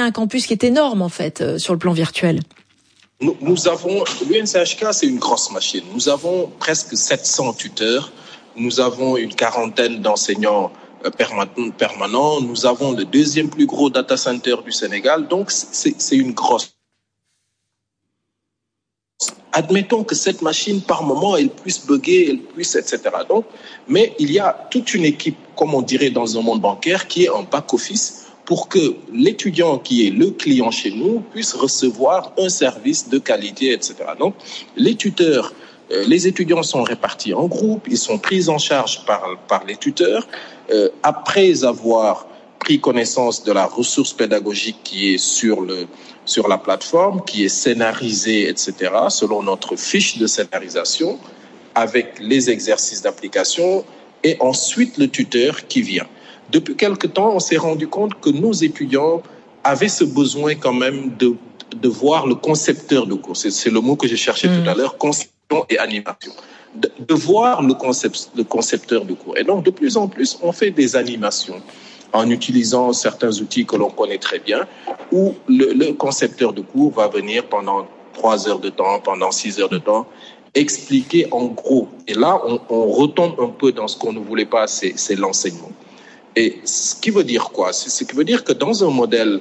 un campus qui est énorme en fait sur le plan virtuel. Nous avons, l'UNCHK, c'est une grosse machine. Nous avons presque 700 tuteurs. Nous avons une quarantaine d'enseignants permanents. Nous avons le deuxième plus gros data center du Sénégal. Donc, c'est une grosse. Admettons que cette machine, par moment, elle puisse bugger, elle puisse, etc. Donc, mais il y a toute une équipe, comme on dirait dans un monde bancaire, qui est en back-office pour que l'étudiant qui est le client chez nous puisse recevoir un service de qualité, etc. Donc, les tuteurs, les étudiants sont répartis en groupes, ils sont pris en charge par les tuteurs. Après avoir pris connaissance de la ressource pédagogique qui est sur la plateforme, qui est scénarisée, etc., selon notre fiche de scénarisation, avec les exercices d'application, et ensuite le tuteur qui vient. Depuis quelque temps, on s'est rendu compte que nos étudiants avaient ce besoin quand même de voir le concepteur de cours. C'est le mot que j'ai cherché tout à l'heure, conception et animation. De voir le concepteur de cours. Et donc, de plus en plus, on fait des animations en utilisant certains outils que l'on connaît très bien, où le concepteur de cours va venir pendant 3 heures de temps, pendant 6 heures de temps, expliquer en gros. Et là, on retombe un peu dans ce qu'on ne voulait pas, c'est l'enseignement. Et ce qui veut dire quoi? Ce qui veut dire que dans un modèle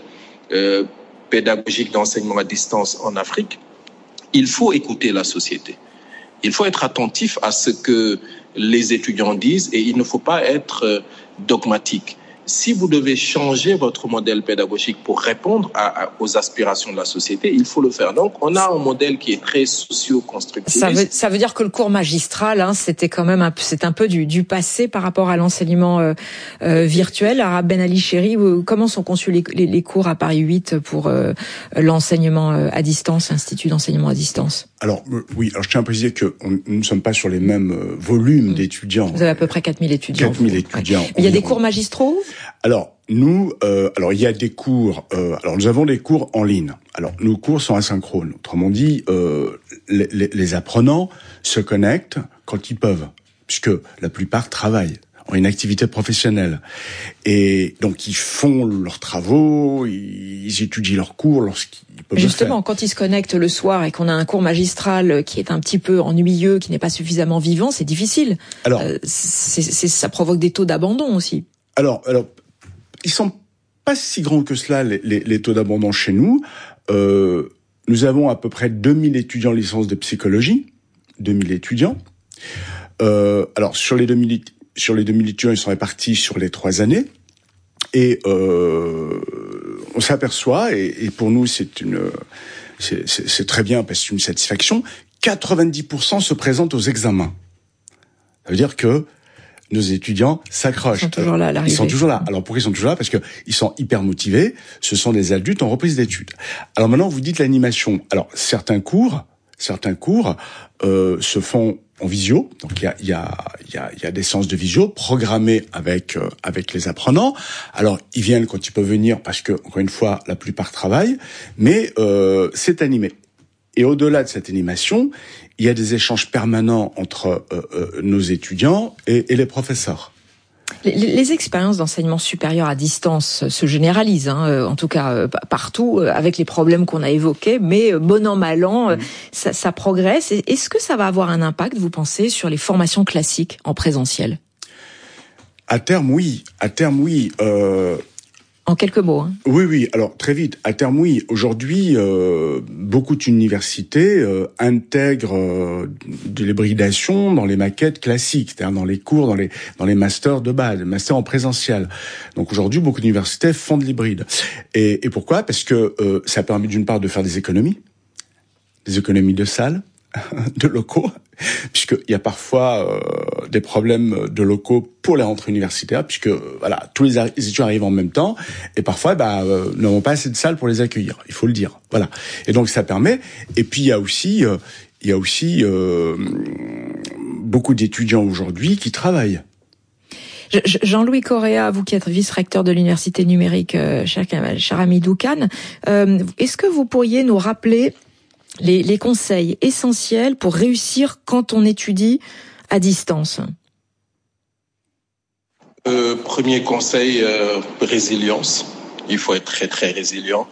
pédagogique d'enseignement à distance en Afrique, il faut écouter la société. Il faut être attentif à ce que les étudiants disent et il ne faut pas être dogmatique. Si vous devez changer votre modèle pédagogique pour répondre aux aspirations de la société, il faut le faire. Donc, on a un modèle qui est très socio-constructiviste. Ça veut dire que le cours magistral, c'était quand même c'est un peu du passé par rapport à l'enseignement virtuel. Arabe Ben Ali Chéri, comment sont conçus les cours à Paris 8 pour l'enseignement à distance, Institut d'enseignement à distance? Alors oui, je tiens à préciser que nous ne sommes pas sur les mêmes volumes d'étudiants. Vous avez à peu près 4000 étudiants. 4000 étudiants. Ouais. Il y a des cours magistraux? Alors nous, il y a des cours. Alors nous avons des cours en ligne. Alors nos cours sont asynchrones. Autrement dit, les apprenants se connectent quand ils peuvent, puisque la plupart travaillent, ont une activité professionnelle, et donc ils font leurs travaux, ils étudient leurs cours lorsqu'ils peuvent. Justement, quand ils se connectent le soir et qu'on a un cours magistral qui est un petit peu ennuyeux, qui n'est pas suffisamment vivant, c'est difficile. Alors, ça provoque des taux d'abandon aussi. Alors, ils sont pas si grands que cela, les taux d'abandon chez nous. Nous avons à peu près 2000 étudiants en licence de psychologie, 2000 étudiants. Alors, sur les 2000 étudiants, ils sont répartis sur les 3 années. Et on s'aperçoit, et pour nous, c'est très bien parce que c'est une satisfaction, 90% se présentent aux examens. Ça veut dire que nos étudiants s'accrochent. Ils sont toujours là à l'arrivée. Ils sont toujours là. Alors pourquoi ils sont toujours là? Parce que ils sont hyper motivés. Ce sont des adultes en reprise d'études. Alors maintenant, vous dites l'animation. Alors certains cours se font en visio. Donc il y a des séances de visio programmées avec les apprenants. Alors ils viennent quand ils peuvent venir parce que encore une fois la plupart travaillent, mais c'est animé. Et au-delà de cette animation, il y a des échanges permanents entre nos étudiants et les professeurs. Les expériences d'enseignement supérieur à distance se généralisent, en tout cas partout, avec les problèmes qu'on a évoqués, mais bon an, mal an, ça progresse. Est-ce que ça va avoir un impact, vous pensez, sur les formations classiques en présentiel? À terme, oui. En quelques mots. Oui. Alors très vite. À terme, oui. Aujourd'hui, beaucoup d'universités intègrent de l'hybridation dans les maquettes classiques, c'est-à-dire dans les cours, dans les masters de base, les masters en présentiel. Donc aujourd'hui, beaucoup d'universités font de l'hybride. Et pourquoi? Parce que ça permet d'une part de faire des économies de salles, de locaux, puisqu'il y a parfois des problèmes de locaux pour les rentrées universitaires, puisque voilà, tous les étudiants arrivent en même temps, et parfois n'avons pas assez de salles pour les accueillir, il faut le dire. Voilà. Et donc ça permet. Et puis il y a aussi beaucoup d'étudiants aujourd'hui qui travaillent. Jean-Louis Correa, vous qui êtes vice-recteur de l'université numérique Cheikh Hamidou Kane, est-ce que vous pourriez nous rappeler les conseils essentiels pour réussir quand on étudie à distance? Premier conseil, résilience. Il faut être très très résilient.